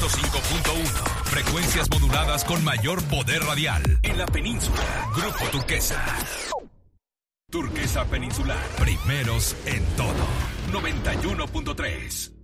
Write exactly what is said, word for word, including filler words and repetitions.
ciento cinco punto uno. Frecuencias moduladas con mayor poder radial. En la península, Grupo Turquesa. Turquesa Peninsular. Primeros en todo. noventa y uno punto tres.